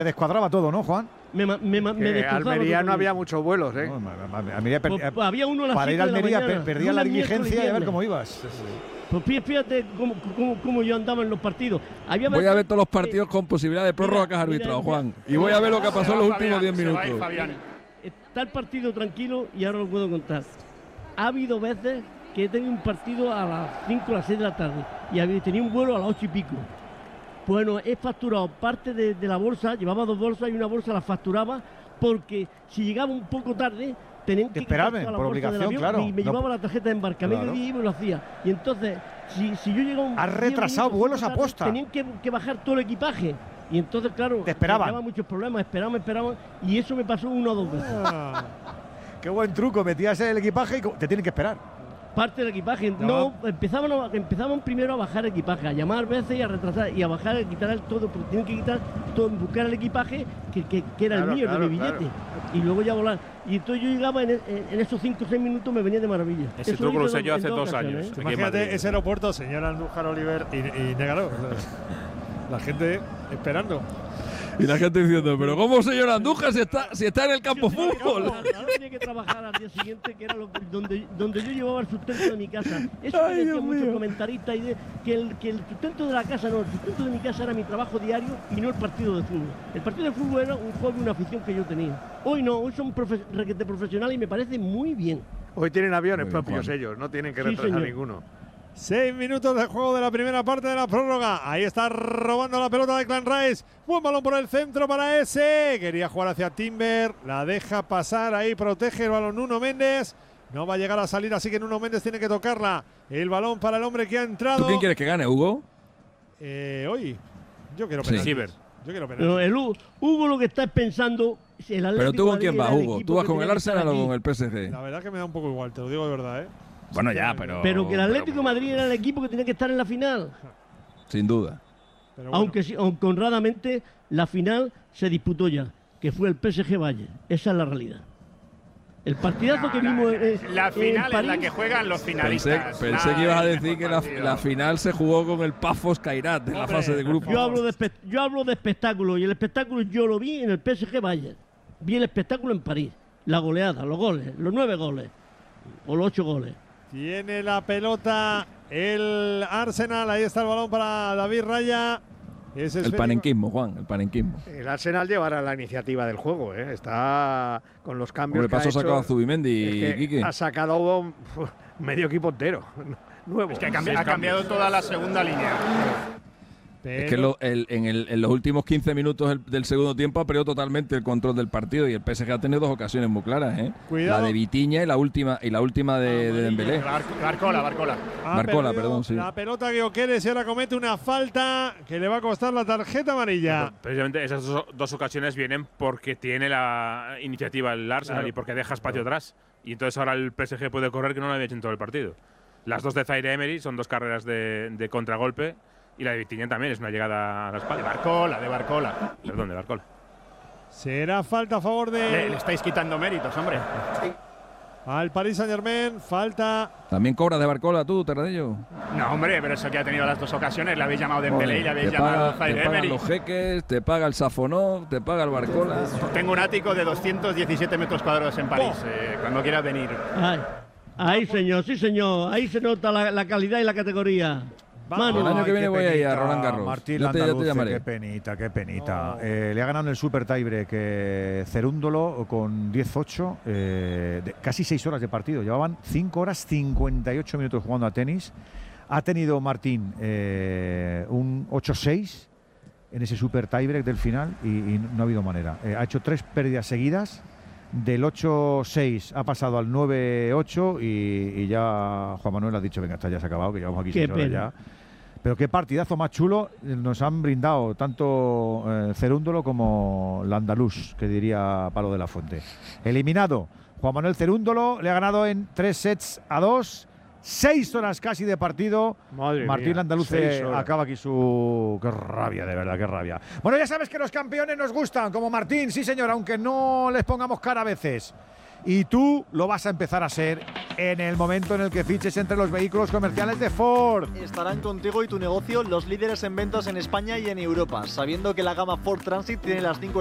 descuadraba todo, ¿no, Juan? Me Almería no había muchos vuelos, ¿eh? No, Almería había uno a las para ir a Almería perdía la diligencia y a ver cómo ibas. Pues fíjate cómo yo andaba en los partidos. Voy a ver todos los partidos con posibilidad de prórroga que has arbitrado, Juan. Y voy a ver lo que pasó en los últimos 10 minutos. Está el partido tranquilo y ahora lo puedo contar. Ha habido veces que he tenido un partido a las 5 o las 6 de la tarde y tenía un vuelo a las 8 y pico. Bueno, he facturado parte de la bolsa, llevaba 2 bolsas y una bolsa la facturaba porque si llegaba un poco tarde tenían que esperaban por obligación, claro. Y me llevaba la tarjeta de embarcamiento, claro. Y me lo hacía. Y entonces, si yo llegaba has retrasado vuelos a posta. Tenían que bajar todo el equipaje. Y entonces, claro, te esperaban. Había muchos problemas, esperaban. Y eso me pasó 1 o 2 veces. Qué buen truco, metías el equipaje y te tienen que esperar. Parte del equipaje. No, empezaban primero a bajar equipaje, a llamar veces y a retrasar y a bajar, a quitar todo, porque tienen que quitar todo, buscar el equipaje que era el mío, de mi billete. Y luego ya volar. Y entonces yo llegaba en esos 5 o 6 minutos, me venía de maravilla. Ese truco lo usé yo hace 2 años. Imagínate ese aeropuerto, señor Andújar Oliver y Negaro. La gente esperando. Y la gente diciendo, pero ¿cómo, señor Andújar, si está en el campo fútbol? Ahora tenía que trabajar al día siguiente, que era donde yo llevaba el sustento de mi casa. Eso me decían muchos comentaristas, que el sustento de la casa no, el sustento de mi casa era mi trabajo diario y no el partido de fútbol. El partido de fútbol era un hobby, una afición que yo tenía. Hoy no, hoy son requete profesionales y me parece muy bien. Hoy tienen aviones propios ellos, no tienen que retrasar ninguno. 6 minutos de juego de la primera parte de la prórroga. Ahí está robando la pelota de Clan Rice. Buen balón por el centro para ese. Quería jugar hacia Timber. La deja pasar. Ahí protege el balón Nuno Méndez. No va a llegar a salir, así que Nuno Méndez tiene que tocarla. El balón para el hombre que ha entrado. ¿Tú quién quieres que gane, Hugo? Hoy. Yo quiero penalti. Sí. Yo quiero penalti. El Hugo lo que está pensando. Pero tú con quién vas, Hugo. ¿Tú vas con el Arsenal o con el PSG? La verdad que me da un poco igual, te lo digo de verdad, Bueno, ya, pero que el Atlético de Madrid era el equipo que tenía que estar en la final. Sin duda. Pero bueno. Aunque honradamente la final se disputó ya, que fue el PSG Bayern. Esa es la realidad. El partidazo que vimos la final en París, es la que juegan los finalistas. Pensé que ibas a decir que la final se jugó con el Pafos Kairat en la fase de grupo. Yo hablo de espectáculo y el espectáculo yo lo vi en el PSG Bayern. Vi el espectáculo en París. La goleada, los goles, los 9 goles o los 8 goles. Tiene la pelota el Arsenal. Ahí está el balón para David Raya. El panenquismo, Juan, el panenquismo. El Arsenal llevará la iniciativa del juego, ¿eh? Está con los cambios. Que ha sacado a Zubimendi, Quique. Ha sacado medio equipo entero. Nuevo. Es que ha cambiado toda la segunda línea. Es que en los últimos 15 minutos del segundo tiempo ha perdido totalmente el control del partido y el PSG ha tenido 2 ocasiones muy claras, Cuidado. La de Vitinha y la última de Dembélé. Barcola. Barcola, perdón, sí. La pelota que Oqueres y ahora comete una falta que le va a costar la tarjeta amarilla. Precisamente esas 2 ocasiones vienen porque tiene la iniciativa el Arsenal, claro, y porque deja espacio atrás. Y entonces ahora el PSG puede correr, que no lo había hecho en todo el partido. Las 2 de Zaire Emery son 2 carreras de contragolpe. Y la de Vitinha también es una llegada a la espalda. De Barcola. Perdón, de Barcola. Será falta a favor de… Le estáis quitando méritos, hombre. Al Paris Saint-Germain, falta… ¿También cobras de Barcola tú, Terradillo? No, hombre, pero eso que ha tenido las 2 ocasiones. Le habéis llamado Dembélé y le habéis llamado Zaire Emery. Te pagan los jeques, te paga el Safonov, te paga el Barcola. Tengo un ático de 217 metros cuadrados en París, cuando quieras venir. Ay, señor, sí, señor. Ahí se nota la calidad y la categoría. El año que viene voy a ir a Roland Garros. Martín Landaluce, qué penita. Le ha ganado en el Super Tiebreak Cerúndolo con 10-8, casi 6 horas de partido. Llevaban 5 horas 58 minutos jugando a tenis. Ha tenido Martín un 8-6 en ese Super Tiebreak del final y no ha habido manera. Ha hecho 3 pérdidas seguidas. Del 8-6 ha pasado al 9-8 y ya Juan Manuel ha dicho, venga, ya se ha acabado, que llevamos aquí 6 horas ya. Pero qué partidazo más chulo nos han brindado tanto Cerúndolo como Landaluz, que diría Palo de la Fuente. Eliminado Juan Manuel Cerúndolo, le ha ganado en 3-2. 6 horas casi de partido. Madre Martín mía, Landaluce acaba aquí su… ¡Qué rabia, de verdad, qué rabia! Bueno, ya sabes que los campeones nos gustan, como Martín, sí señor, aunque no les pongamos cara a veces. Y tú lo vas a empezar a ser en el momento en el que fiches entre los vehículos comerciales de Ford. Estarán contigo y tu negocio los líderes en ventas en España y en Europa, sabiendo que la gama Ford Transit tiene las 5